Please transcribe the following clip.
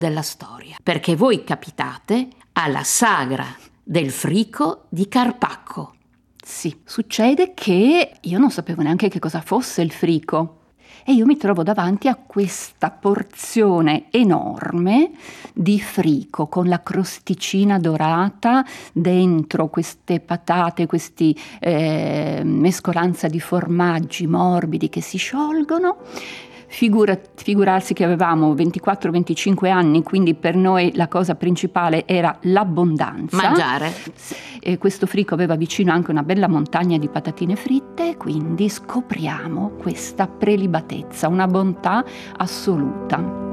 della storia, perché voi capitate alla sagra del frico di Carpacco. Sì, succede che io non sapevo neanche che cosa fosse il frico e io mi trovo davanti a questa porzione enorme di frico con la crosticina dorata, dentro queste patate, questi mescolanza di formaggi morbidi che si sciolgono. Figurarsi che avevamo 24-25 anni, quindi per noi la cosa principale era l'abbondanza. Mangiare. E questo frico aveva vicino anche una bella montagna di patatine fritte, quindi scopriamo questa prelibatezza, una bontà assoluta.